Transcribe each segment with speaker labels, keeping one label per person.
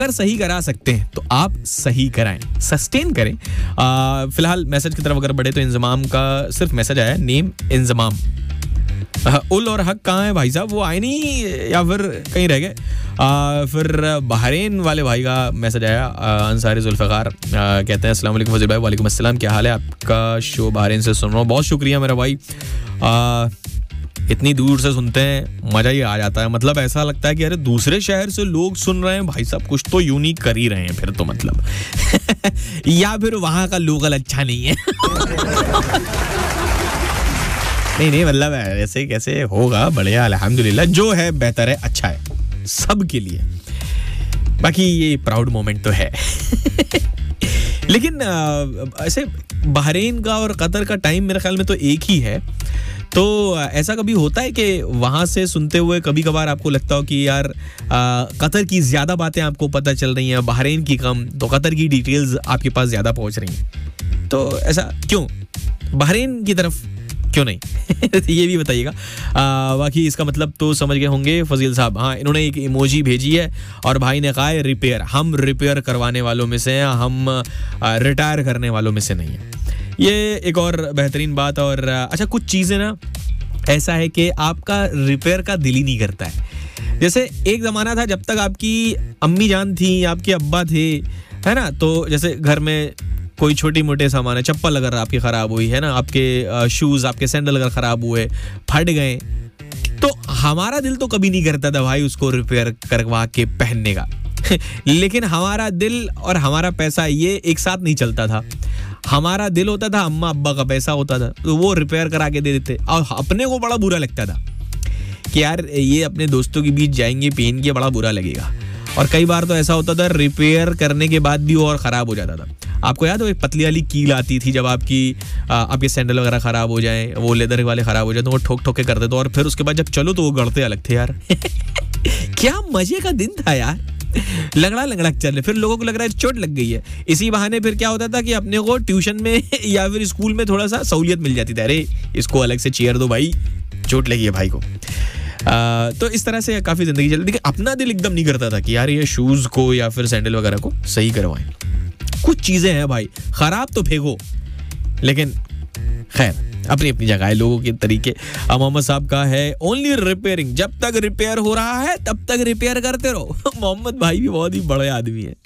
Speaker 1: अगर सही करा सकते हैं तो आप सही कराएं, सस्टेन करें। फिलहाल मैसेज की तरफ अगर बढ़े तो इंजमाम का सिर्फ मैसेज आया, नेम इंजमाम। उल और हक कहाँ है भाई साहब, वो आए नहीं या फिर कहीं रह गए? फिर बहरीन वाले भाई का मैसेज आया, अंसारी जुल्फ़िकार कहते हैं अस्सलाम वालेकुम फजील भाई। वालेकुम अस्सलाम, क्या हाल है आपका? शो बहरीन से सुन रहा हूँ, बहुत शुक्रिया मेरा भाई। इतनी दूर से सुनते हैं, मज़ा ही आ जाता है। मतलब ऐसा लगता है कि अरे दूसरे शहर से लोग सुन रहे हैं भाई साहब, कुछ तो यूनिक कर ही रहे हैं फिर तो मतलब या फिर वहाँ का लोकल अच्छा नहीं है नहीं मतलब ऐसे कैसे होगा, बढ़िया अल्हम्दुलिल्लाह, जो है बेहतर है, अच्छा है सब के लिए। बाकी ये प्राउड मोमेंट तो है लेकिन ऐसे बहरीन का और कतर का टाइम मेरे ख्याल में तो एक ही है। तो ऐसा कभी होता है कि वहाँ से सुनते हुए कभी कभार आपको लगता हो कि यार कतर की ज़्यादा बातें आपको पता चल रही हैं, बहरीन की कम, तो कतर की डिटेल्स आपके पास ज़्यादा पहुँच रही हैं, तो ऐसा क्यों, बहरीन की तरफ क्यों नहीं ये भी बताइएगा। बाकी इसका मतलब तो समझ गए होंगे फजील साहब। हाँ, इन्होंने एक इमोजी भेजी है और भाई ने कहा है रिपेयर, हम रिपेयर करवाने वालों में से हैं, हम रिटायर करने वालों में से नहीं है। ये एक और बेहतरीन बात। और अच्छा, कुछ चीज़ें ना ऐसा है कि आपका रिपेयर का दिल ही नहीं करता है। जैसे एक ज़माना था जब तक आपकी अम्मी जान थी, आपके अब्बा थे, है ना, तो जैसे घर में कोई छोटी मोटे सामान है, चप्पल अगर आपकी ख़राब हुई है ना, आपके शूज़, आपके सैंडल अगर ख़राब हुए, फट गए, तो हमारा दिल तो कभी नहीं करता था भाई उसको रिपेयर करवा के पहनने का लेकिन हमारा दिल और हमारा पैसा ये एक साथ नहीं चलता था। हमारा दिल होता था, अम्मा अब्बा का पैसा होता था, तो वो रिपेयर करा के दे देते, और अपने को बड़ा बुरा लगता था कि यार ये अपने दोस्तों के बीच जाएंगे, पहन के बड़ा बुरा लगेगा। और कई बार तो ऐसा होता था रिपेयर करने के बाद भी वो और ख़राब हो जाता था। आपको याद हो एक पतली वाली कील आती थी, जब आपके सैंडल वगैरह ख़राब हो जाए, वो लेदर वाले ख़राब हो जाए तो वो ठोक ठोक के करते थे, और फिर उसके बाद जब चलो तो वो गड़ते अलग थे यार क्या मजे का दिन था यार, लगड़ा लगड़ा चल रहे, फिर लोगों को लग रहा है चोट लग गई है। इसी बहाने फिर क्या होता था कि अपने को ट्यूशन में या फिर स्कूल में थोड़ा सा सहूलियत मिल जाती थी, अरे इसको अलग से चेयर दो भाई, चोट लगी है भाई को। तो इस तरह से काफ़ी ज़िंदगी चलती, लेकिन अपना दिल एकदम नहीं करता था कि यार ये शूज़ को या फिर सैंडल वगैरह को सही करवाएं। कुछ चीज़ें हैं भाई, ख़राब तो फेंको, लेकिन खैर अपनी अपनी जगह है, लोगों के तरीके। मोहम्मद साहब का है ओनली रिपेयरिंग, जब तक रिपेयर हो रहा है तब तक रिपेयर करते रहो मोहम्मद भाई भी बहुत ही बड़े आदमी है।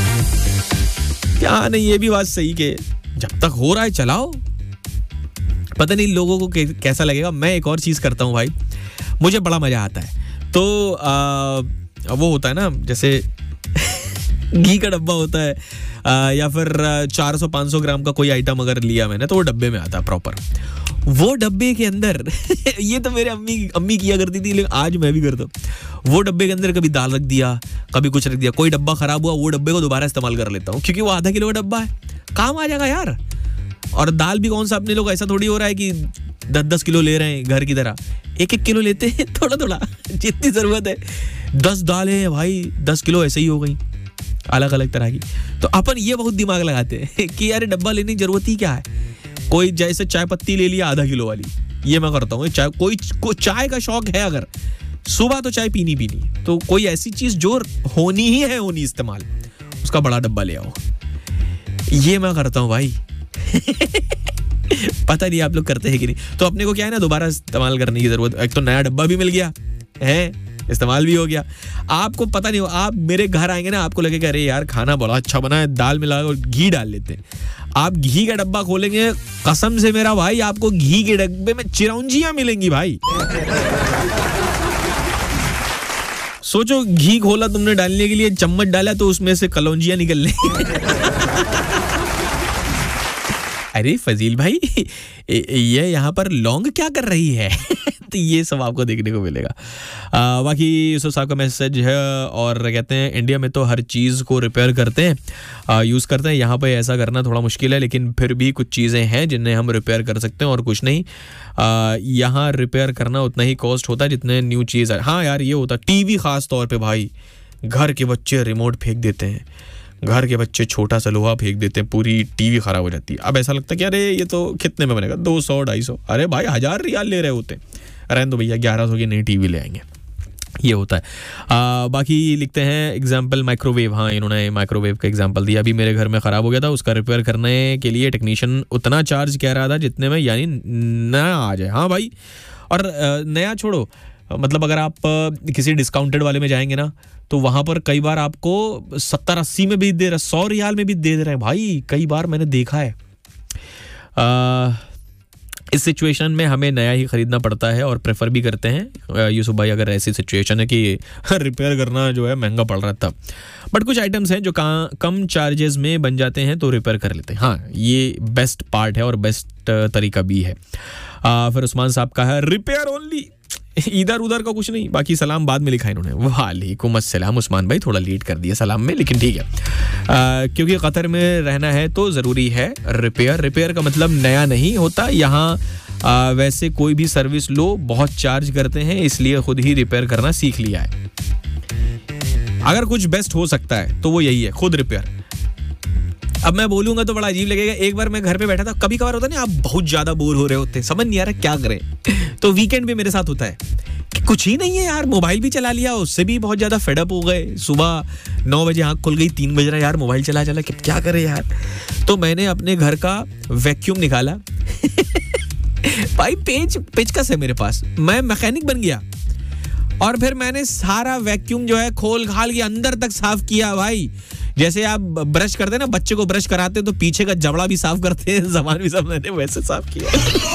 Speaker 1: क्या नहीं, ये भी बात सही के जब तक हो रहा है चलाओ, पता नहीं लोगों को कैसा लगेगा। मैं एक और चीज़ करता हूँ भाई, मुझे बड़ा मज़ा आता है। तो वो होता है ना, जैसे घी का डब्बा होता है, या फिर 400-500 ग्राम का कोई आइटम अगर लिया मैंने, तो वो डब्बे में आता है प्रॉपर। वो डब्बे के अंदर ये तो मेरे अम्मी किया करती थी, लेकिन आज मैं भी करता हूँ। वो डब्बे के अंदर कभी दाल रख दिया, कभी कुछ रख दिया, कोई डब्बा खराब हुआ, वो डब्बे को दोबारा इस्तेमाल कर लेता हूँ, क्योंकि वो आधा किलो का डब्बा है, काम आ जाएगा यार। और दाल भी कौन सा, अपने लोग ऐसा थोड़ी हो रहा है कि 10-10 किलो ले रहे हैं घर की तरह, 1-1 किलो लेते हैं, थोड़ा थोड़ा जितनी ज़रूरत है। 10 दालें हैं भाई, 10 किलो ऐसे ही हो गई, अलग अलग तरह की। तो अपन ये बहुत दिमाग लगाते हैं कि यार डब्बा लेने की जरूरत ही क्या है। कोई जैसे चाय पत्ती ले लिया आधा किलो वाली, ये मैं करता हूँ। चाय कोई चाय का शौक है, अगर सुबह तो चाय पीनी, तो कोई ऐसी चीज जो होनी ही है होनी इस्तेमाल, उसका बड़ा डब्बा ले आओ, ये मैं करता हूँ भाई पता नहीं आप लोग करते हैं कि नहीं। तो अपने को क्या है ना, दोबारा इस्तेमाल करने की जरूरत, एक तो नया डब्बा भी मिल गया है, इस्तेमाल भी हो गया। आपको पता नहीं हो, आप मेरे घर आएंगे ना, आपको लगेगा अरे यार खाना बड़ा अच्छा बना है, दाल मिला और घी डाल लेते हैं। आप घी का डब्बा खोलेंगे, कसम से मेरा भाई, आपको घी के डब्बे में चिरौंजियां मिलेंगी भाई सोचो, घी खोला तुमने डालने के लिए, चम्मच डाला तो उसमें से कलौंजियां निकल रही अरे फजील भाई, ये यहाँ पर लौंग क्या कर रही है तो ये सब आपको देखने को मिलेगा। बाकी यूसुफ साहब का मैसेज है और कहते हैं इंडिया में तो हर चीज़ को रिपेयर करते हैं, यूज़ करते हैं। यहाँ पे ऐसा करना थोड़ा मुश्किल है, लेकिन फिर भी कुछ चीज़ें हैं जिन्हें हम रिपेयर कर सकते हैं और कुछ नहीं। यहाँ रिपेयर करना उतना ही कॉस्ट होता है जितने न्यू चीज़ है। हाँ यार, ये होता है टीवी खास तौर पे भाई, घर के बच्चे रिमोट फेंक देते हैं, घर के बच्चे छोटा सा लोहा फेंक देते हैं, पूरी टीवी खराब हो जाती है। अब ऐसा लगता है कि अरे ये तो कितने में बनेगा, 200-250, अरे भाई 1000 रियाल ले रहे होते हैं। रहने दो भैया, 1100 की नई टीवी ले आएंगे। ये होता है। बाकी लिखते हैं एग्जाम्पल माइक्रोवेव, हाँ इन्होंने माइक्रोवेव का एग्जाम्पल दिया। अभी मेरे घर में ख़राब हो गया था, उसका रिपेयर करने के लिए टेक्नीशियन उतना चार्ज कह रहा था जितने में यानी नया आ जाए। हाँ भाई, और नया छोड़ो, मतलब अगर आप किसी डिस्काउंटेड वाले में जाएंगे ना तो वहाँ पर कई बार आपको 70-80 में भी दे रहे, 100 रियाल में भी दे रहे हैं भाई, कई बार मैंने देखा है। इस सिचुएशन में हमें नया ही खरीदना पड़ता है और प्रेफर भी करते हैं यूसुफ भाई, अगर ऐसी सिचुएशन है कि रिपेयर करना जो है महंगा पड़ रहा है तब। बट कुछ आइटम्स हैं जो कम चार्जेस में बन जाते हैं तो रिपेयर कर लेते हैं। हाँ, ये बेस्ट पार्ट है और बेस्ट तरीका भी है। फिर उस्मान साहब का है रिपेयर ओनली, इधर उधर का कुछ नहीं। बाकी सलाम बाद में लिखा है इन्होंने, वालेकुम अस्सलाम। उस्मान भाई थोड़ा लेट कर दिया सलाम में, लेकिन ठीक है, क्योंकि कतर में रहना है तो ज़रूरी है रिपेयर का मतलब नया नहीं होता यहाँ। वैसे कोई भी सर्विस लो बहुत चार्ज करते हैं, इसलिए खुद ही रिपेयर करना सीख लिया है। अगर कुछ बेस्ट हो सकता है तो वो यही है, खुद रिपेयर। अब मैं बोलूंगा तो बड़ा अजीब लगेगा। एक बार मैं घर पे बैठा था, कभी कभार होता है ना आप बहुत ज्यादा बोर हो रहे होते हैं, समझ नहीं आ रहा क्या करें, तो वीकेंड पे मेरे साथ होता है कि कुछ ही नहीं है यार, मोबाइल भी चला लिया, उससे भी बहुत ज्यादा फेडअप हो गए। सुबह 9 बजे आंख खुल गई, 3 बज रहा यार, मोबाइल चला क्या करे यार। तो मैंने अपने घर का वैक्यूम निकाला भाई, पेचकस है मेरे पास, मैं मैकेनिक बन गया। और फिर मैंने सारा वैक्यूम जो है खोल खाल के अंदर तक साफ किया भाई। जैसे आप ब्रश करते हैं ना, बच्चे को ब्रश कराते हैं तो पीछे का जबड़ा भी साफ करते हैं, ज़बान भी सब मैंने वैसे साफ किया।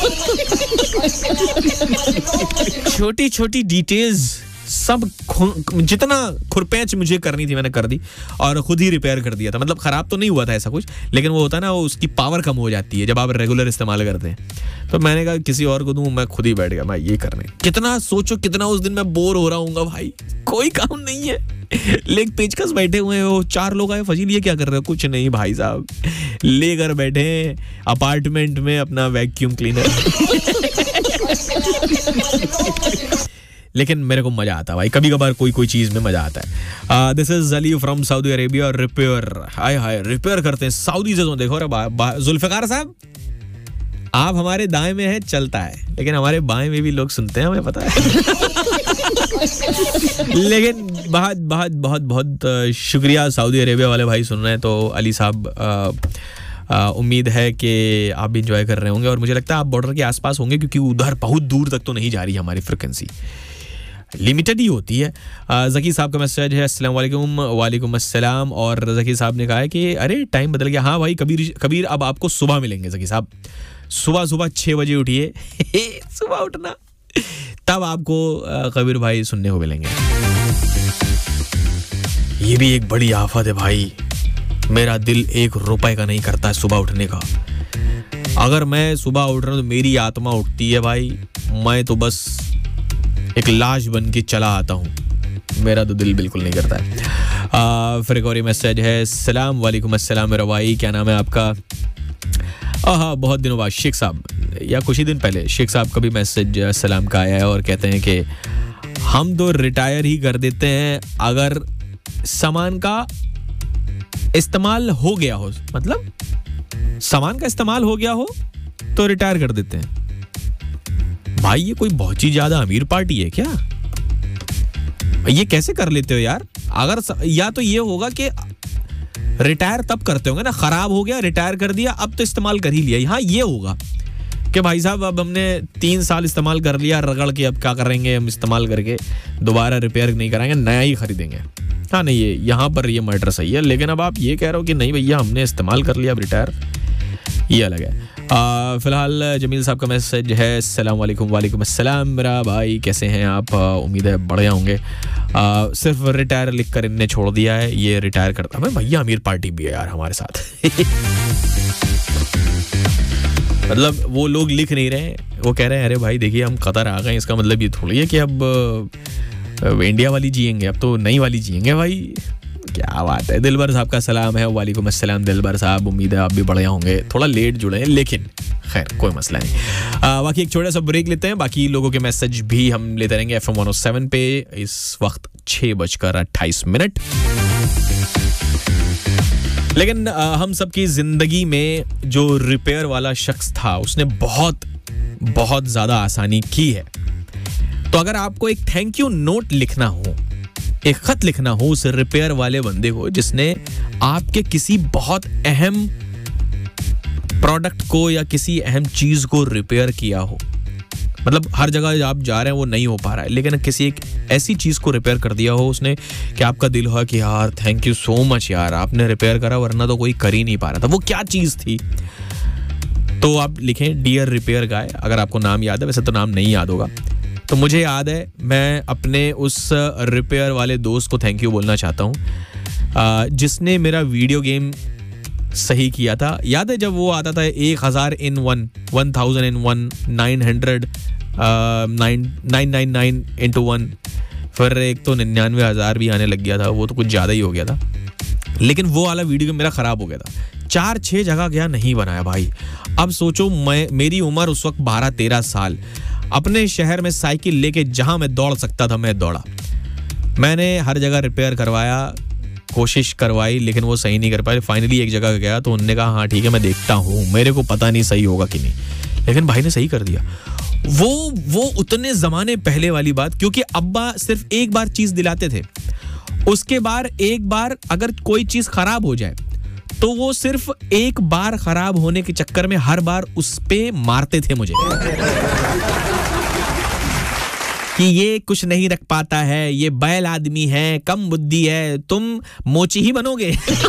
Speaker 1: छोटी छोटी डिटेल्स सब जितना खुरपेच मुझे करनी थी मैंने कर दी और खुद ही रिपेयर कर दिया था। मतलब खराब तो नहीं हुआ था ऐसा कुछ, लेकिन वो होता है ना, वो उसकी पावर कम हो जाती है जब आप रेगुलर इस्तेमाल करते हैं। तो मैंने कहा किसी और को दूं, मैं खुद ही बैठ गया मैं ये करने। कितना सोचो, कितना उस दिन मैं बोर हो रहा हूँगा भाई, कोई काम नहीं है, लेग पेचकस बैठे हुए हैं, वो 4 लोग आए, फजील ये क्या कर रहे हो? कुछ नहीं भाई साहब, लेकर बैठे अपार्टमेंट में अपना वैक्यूम क्लीनर। लेकिन मेरे को मजा आता भाई, कभी कभार कोई चीज में मजा आता है। This is Ali from Saudi Arabia. Repair, hi repair करते हैं सऊदी से। तो देखो रे जुल्फिकार साहब, आप हमारे दाएं में है चलता है, लेकिन हमारे बाएं में भी लोग सुनते हैं, हमें पता है। लेकिन बहुत बहुत बहुत बहुत शुक्रिया, सऊदी अरेबिया वाले भाई सुन रहे हैं तो अली साहब, उम्मीद है कि आप भी इंजॉय कर रहे होंगे और मुझे लगता है आप बॉर्डर के आसपास होंगे, क्योंकि उधर बहुत दूर तक तो नहीं जा रही हमारी फ्रिक्वेंसी, लिमिटेड ही होती है। ज़की साहब का मैसेज है, अस्सलाम वालेकुम। वालेकुम अस्सलाम। और ज़की साहब ने कहा है कि अरे टाइम बदल गया। हाँ भाई, कबीर अब आपको सुबह मिलेंगे ज़की साहब, सुबह 6 बजे उठिए सुबह उठना, तब आपको कबीर भाई सुनने को मिलेंगे। ये भी एक बड़ी आफत है भाई, मेरा दिल 1 रुपए का नहीं करता है सुबह उठने का। अगर मैं सुबह उठ रहा हूँ तो मेरी आत्मा उठती है भाई, मैं तो बस एक लाश बन के चला आता हूँ, मेरा तो दिल बिल्कुल नहीं करता है। फिर एक और मैसेज है, सलाम वालेकुम अस्सलाम मेरा भाई, क्या नाम है आपका? हाँ, बहुत दिनों बाद शेख साहब, या कुछ ही दिन पहले शेख साहब का भी मैसेज सलाम का आया है और कहते हैं कि हम तो रिटायर ही कर देते हैं अगर सामान का इस्तेमाल हो गया हो, मतलब सामान का इस्तेमाल हो गया हो तो रिटायर कर देते हैं। भाई ये कोई बहुत ही ज्यादा अमीर पार्टी है क्या? ये कैसे कर लेते हो यार? अगर या तो ये होगा कि रिटायर तब करते होंगे ना, खराब हो गया रिटायर कर दिया, अब तो इस्तेमाल कर ही लिया। हाँ, ये होगा कि भाई साहब अब हमने 3 साल इस्तेमाल कर लिया रगड़ के, अब क्या करेंगे हम इस्तेमाल करके, दोबारा रिपेयर नहीं कराएंगे, नया ही खरीदेंगे। हाँ नहीं, ये यहाँ पर ये मैटर सही है, लेकिन अब आप ये कह रहे हो कि नहीं भैया हमने इस्तेमाल कर लिया अब रिटायर, ये अलग है। फिलहाल जमील साहब का मैसेज है, अस्सलाम वालेकुम। वालेकुम अस्सलाम मेरा भाई, कैसे हैं आप? उम्मीद है बढ़िया होंगे। सिर्फ रिटायर लिख कर इनने छोड़ दिया है, ये रिटायर करता है। भैया अमीर पार्टी भी है यार हमारे साथ। मतलब वो लोग लिख नहीं रहे, वो कह रहे हैं अरे भाई देखिए हम कतर आ गए, इसका मतलब ये थोड़ी है कि अब इंडिया वाली जिएंगे, अब तो नई वाली जिएंगे भाई। क्या बात है। दिलबर साहब का सलाम है, वालेकुम अस्सलाम दिलबर साहब, उम्मीद है आप भी बढ़िया होंगे। थोड़ा लेट जुड़े हैं लेकिन खैर कोई मसला नहीं। बाकी एक छोटा सा ब्रेक लेते हैं, बाकी लोगों के मैसेज भी हम लेते रहेंगे FM 107 पे। इस वक्त 6:28। लेकिन हम सबकी जिंदगी में जो रिपेयर वाला शख्स था उसने बहुत बहुत ज्यादा आसानी की है। तो अगर आपको एक थैंक यू नोट लिखना हो, एक खत लिखना हो उस रिपेयर वाले बंदे को जिसने आपके किसी बहुत अहम प्रोडक्ट को या किसी अहम चीज को रिपेयर किया हो, मतलब हर जगह आप जा रहे हैं वो नहीं हो पा रहा है, लेकिन किसी एक ऐसी चीज को रिपेयर कर दिया हो उसने कि आपका दिल हुआ कि यार थैंक यू सो मच यार, आपने रिपेयर करा, वरना तो कोई कर ही नहीं पा रहा था। वो क्या चीज थी? तो आप लिखें डियर रिपेयर गाय, अगर आपको नाम याद है, वैसे तो नाम नहीं याद होगा। तो मुझे याद है, मैं अपने उस रिपेयर वाले दोस्त को थैंक यू बोलना चाहता हूँ जिसने मेरा वीडियो गेम सही किया था। याद है जब वो आता था 1000 in 1, 1000 in 1, 900 999 into 1, फिर एक तो 99,000 भी आने लग गया था, वो तो कुछ ज़्यादा ही हो गया था। लेकिन वो वाला वीडियो गेम मेरा ख़राब हो गया था, 4-6 जगह गया, नहीं बनाया भाई। अब सोचो मेरी उम्र उस वक्त 12-13 साल, अपने शहर में साइकिल लेके जहाँ मैं दौड़ सकता था मैं दौड़ा, मैंने हर जगह रिपेयर करवाया, कोशिश करवाई, लेकिन वो सही नहीं कर पाए। फाइनली एक जगह गया तो उन्होंने कहा हाँ ठीक है मैं देखता हूँ, मेरे को पता नहीं सही होगा कि नहीं, लेकिन भाई ने सही कर दिया। वो उतने जमाने पहले वाली बात, क्योंकि अब्बा सिर्फ एक बार चीज दिलाते थे, उसके बाद एक बार अगर कोई चीज खराब हो जाए तो वो सिर्फ एक बार खराब होने के चक्कर में हर बार उस पे मारते थे मुझे कि ये कुछ नहीं रख पाता है, ये बैल आदमी है, कम बुद्धि है, तुम मोची ही बनोगे।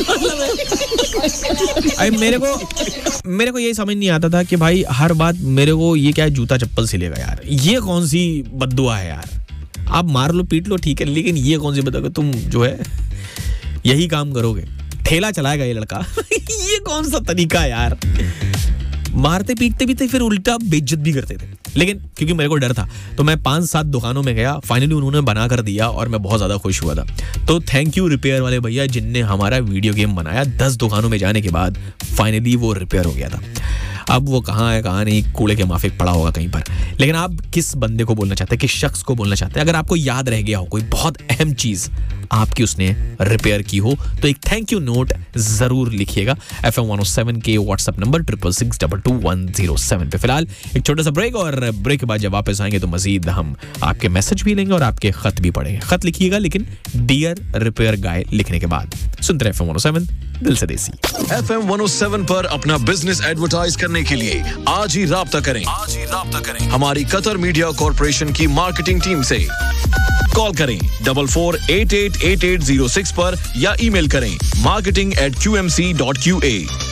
Speaker 1: मेरे को यही समझ नहीं आता था कि भाई हर बात मेरे को ये क्या जूता चप्पल सिलेगा यार, ये कौन सी बद्दुआ है यार, आप मार लो पीट लो ठीक है, लेकिन ये कौन सी बद्दुआ, तुम जो है यही काम करोगे, ठेला चलाएगा ये लड़का। ये कौन सा तरीका यार। मारते पीटते भी थे, फिर उल्टा बेइज्जत भी करते थे, लेकिन क्योंकि मेरे को डर था तो मैं 5-7 दुकानों में गया, फाइनली उन्होंने बना कर दिया और मैं बहुत ज्यादा खुश हुआ था। तो थैंक यू रिपेयर वाले भैया जिनने हमारा वीडियो गेम बनाया। 10 दुकानों में जाने के बाद फाइनली वो रिपेयर हो गया था। अब वो कहाँ है कहाँ नहीं, कूड़े के माफिक पड़ा होगा कहीं पर। लेकिन आप किस बंदे को बोलना चाहते हैं, किस शख्स को बोलना चाहते हैं? अगर आपको याद रह गया हो कोई बहुत अहम चीज आपकी उसने रिपेयर की हो तो एक थैंक यू नोट जरूर लिखिएगा FM 107 के व्हाट्सएप नंबर 66622107 पे। फिलहाल एक छोटा सा ब्रेक, और ब्रेक के बाद जब वापस आएंगे तो मजीद हम आपके मैसेज भी लेंगे और आपके खत भी पढ़ेंगे। खत लिखिएगा लेकिन डियर रिपेयर गाय लिखने के बाद। सुनते रहे FM 107, दिल से देसी।
Speaker 2: FM 107 पर अपना बिजनेस एडवर्टाइज करने के लिए आज ही राब्ता करें हमारी कतर मीडिया कॉर्पोरेशन की मार्केटिंग टीम से। कॉल करें 44888806 पर या ईमेल करें marketing@qmc.qa।